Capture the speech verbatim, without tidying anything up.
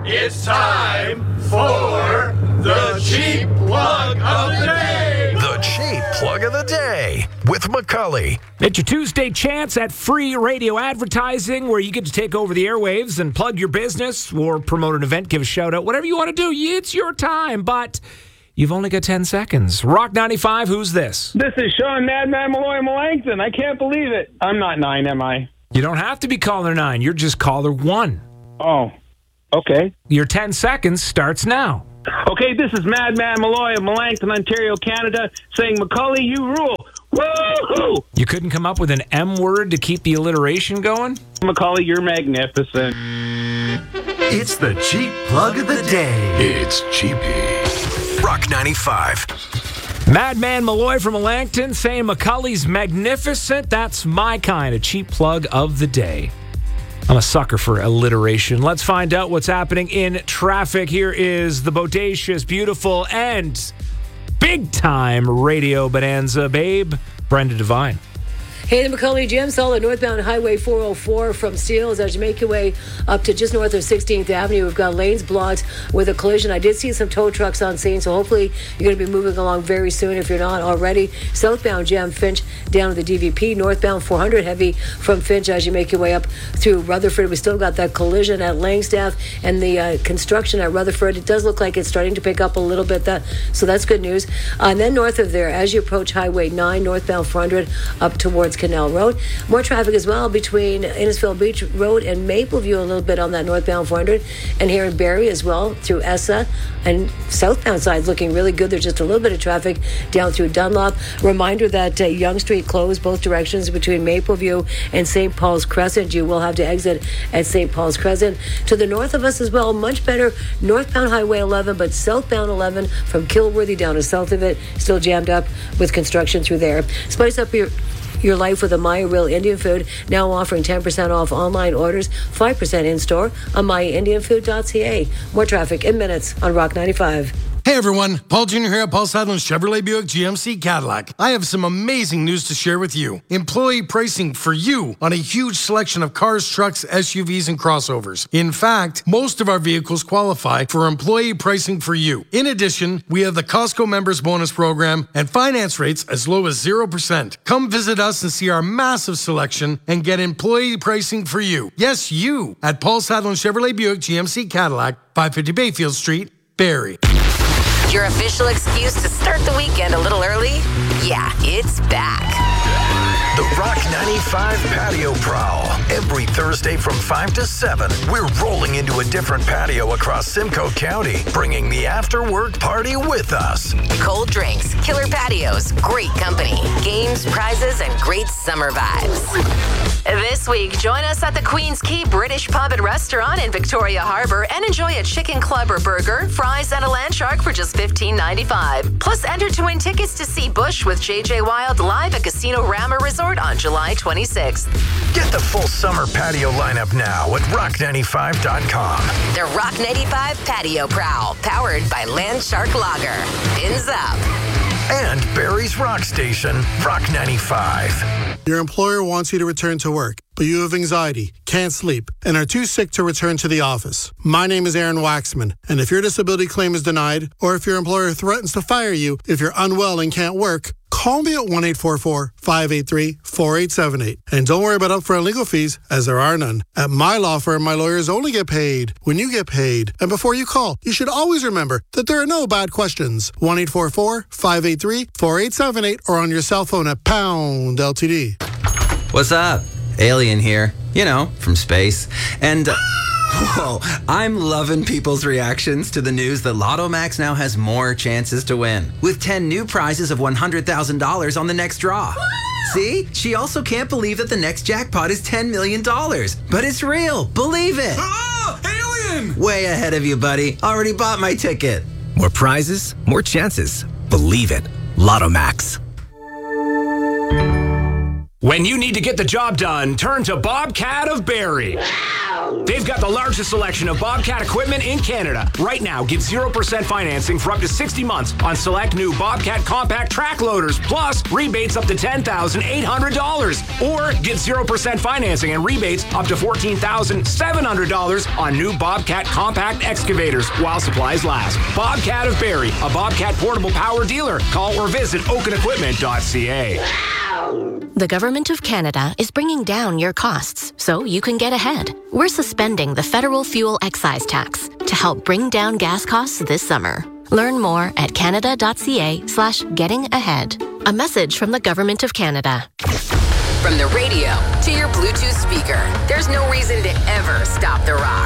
It's time for the Cheap Plug of the Day. The Cheap Plug of the Day with McCully. It's your Tuesday chance at free radio advertising where you get to take over the airwaves and plug your business or promote an event, give a shout out, whatever you want to do. It's your time, but you've only got ten seconds. Rock ninety-five, who's this? This is Sean Madman Malloy Melanchthon. I can't believe it. I'm not nine, am I? You don't have to be caller nine. You're just caller one. Oh, okay. Your ten seconds starts now. Okay, this is Madman Malloy of Melanchthon, Ontario, Canada, saying, McCully, you rule. Woo-hoo! You couldn't come up with an M word to keep the alliteration going? McCully, you're magnificent. It's the Cheap Plug of the Day. It's cheapy. Rock ninety-five. Madman Malloy from Melanchthon saying McCully's magnificent. That's my kind of cheap plug of the day. I'm a sucker for alliteration. Let's find out what's happening in traffic. Here is the bodacious, beautiful, and big-time radio bonanza babe, Brenda Devine. Hey, the McCully Jim, solid northbound Highway four oh four from Steeles as you make your way up to just north of sixteenth Avenue. We've got lanes blocked with a collision. I did see some tow trucks on scene, so hopefully you're going to be moving along very soon if you're not already. Southbound Jam Finch down to the D V P. Northbound four hundred heavy from Finch as you make your way up through Rutherford. We still got that collision at Langstaff and the uh, construction at Rutherford. It does look like it's starting to pick up a little bit, that, so that's good news. Uh, and then north of there, as you approach Highway nine, northbound four hundred up towards Canal Road. More traffic as well between Innisfil Beach Road and Mapleview, a little bit on that northbound four hundred, and here in Barrie as well through Essa, and southbound side looking really good. There's just a little bit of traffic down through Dunlop. Reminder that uh, Yonge Street closed both directions between Mapleview and Saint Paul's Crescent. You will have to exit at Saint Paul's Crescent. To the north of us as well, much better northbound Highway eleven, but southbound eleven from Kilworthy down to south of it, still jammed up with construction through there. Spice up your Your life with a Maya Real Indian Food, now offering ten percent off online orders, five percent in-store on maya indian food dot c a. More traffic in minutes on Rock ninety-five. Hey everyone, Paul Junior here at Paul Sadler's Chevrolet Buick G M C Cadillac. I have some amazing news to share with you. Employee pricing for you on a huge selection of cars, trucks, S U Vs, and crossovers. In fact, most of our vehicles qualify for employee pricing for you. In addition, we have the Costco Members Bonus Program and finance rates as low as zero percent. Come visit us and see our massive selection and get employee pricing for you. Yes, you at Paul Sadler's Chevrolet Buick G M C Cadillac, five fifty Bayfield Street, Barrie. Your official excuse to start the weekend a little early? Yeah, it's back. The Rock ninety-five Patio Prowl. Every Thursday from five to seven, we're rolling into a different patio across Simcoe County, bringing the after-work party with us. Cold drinks, killer patios, great company, games, prizes, and great summer vibes. This week, join us at the Queen's Quay British Pub and Restaurant in Victoria Harbour and enjoy a chicken club or burger, fries, and a land shark for just fifteen ninety-five. Plus, enter to win tickets to see Bush with J J Wild live at Casino Rama Resort on July twenty-sixth. Get the full summer patio lineup now at rock ninety-five dot com. The Rock ninety-five Patio Prowl, powered by Land Shark Lager. Pins up. And Barrie's Rock Station, Rock ninety-five. Your employer wants you to return to work, but you have anxiety, can't sleep, and are too sick to return to the office. My name is Aaron Waxman, and if your disability claim is denied, or if your employer threatens to fire you if you're unwell and can't work, call me at one eight four four, five eight three, four eight seven eight. And don't worry about upfront legal fees, as there are none. At my law firm, my lawyers only get paid when you get paid. And before you call, you should always remember that there are no bad questions. one eight four four, five eight three, four eight seven eight or on your cell phone at pound L T D. What's up? Alien here. You know, from space. And... Uh, Whoa, I'm loving people's reactions to the news that Lotto Max now has more chances to win, with ten new prizes of one hundred thousand dollars on the next draw. See? She also can't believe that the next jackpot is ten million dollars. But it's real. Believe it. Oh, alien! Way ahead of you, buddy. Already bought my ticket. More prizes, more chances. Believe it. Lotto Max. When you need to get the job done, turn to Bobcat of Barrie. They've got the largest selection of Bobcat equipment in Canada. Right now, get zero percent financing for up to sixty months on select new Bobcat compact track loaders, plus rebates up to ten thousand eight hundred dollars. Or get zero percent financing and rebates up to fourteen thousand seven hundred dollars on new Bobcat compact excavators while supplies last. Bobcat of Barrie, a Bobcat portable power dealer. Call or visit oaken equipment dot c a. The Government of Canada is bringing down your costs so you can get ahead. We're suspending the federal fuel excise tax to help bring down gas costs this summer. Learn more at canada.ca slash getting ahead. A message from the Government of Canada. From the radio to your Bluetooth speaker, there's no reason to ever stop the rock.